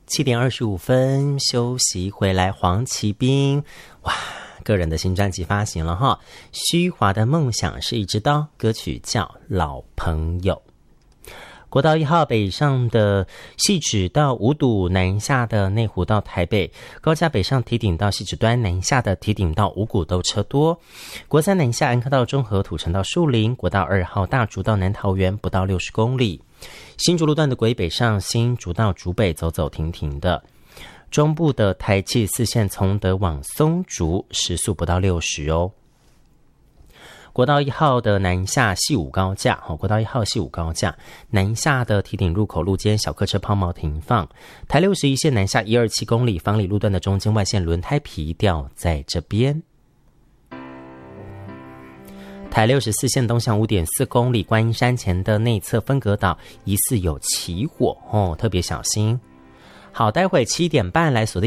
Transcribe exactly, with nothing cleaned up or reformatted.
七点二十五分休息回来，黄奇斌，哇，个人的新专辑发行了哈。虚华的梦想是一支刀，歌曲叫《老朋友》。国道一号北上的汐止到五堵，南下的内湖到台北，高架北上堤顶到汐止端，南下的堤顶到五股都车多。国三南下安科到中和，土城到树林，国道二号大竹到南桃园不到六十公里。新竹路段的国一北上新竹到竹北走走停停的。中部的台七四线从德往松竹时速不到六十哦。国道一号的南下汐五高架，国道一号汐五高架南下的堤顶入口路间小客车抛锚停放。台六十一线南下一二七公里，房里路段的中间外线轮胎皮掉在这边。台六十四线东向 五点四公里，观音山前的内侧分隔岛疑似有起火哦，特别小心。好，待会七点半来锁定